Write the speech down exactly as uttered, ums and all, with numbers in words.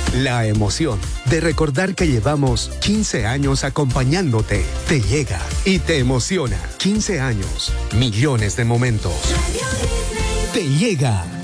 La emoción de recordar que llevamos quince años acompañándote te llega y te emociona. quince años, millones de momentos. Te llega.